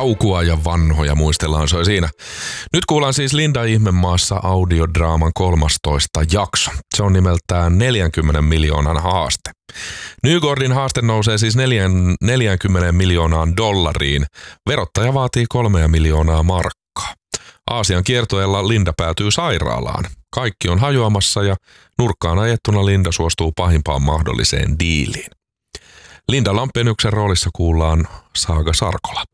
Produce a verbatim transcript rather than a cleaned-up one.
Kaukua ja vanhoja muistellaan soi siinä. Nyt kuullaan siis Linda Ihmemaassa audiodraaman kolmastoista jakso. Se on nimeltään neljänkymmenen miljoonan haaste. Nygårdin haaste nousee siis neljäkymmentä miljoonaan dollariin. Verottaja vaatii kolmea miljoonaa markkaa. Aasian kiertueella Linda päätyy sairaalaan. Kaikki on hajoamassa ja nurkkaan ajettuna Linda suostuu pahimpaan mahdolliseen diiliin. Linda Lampeniuksen roolissa kuullaan Saaga Sarkola.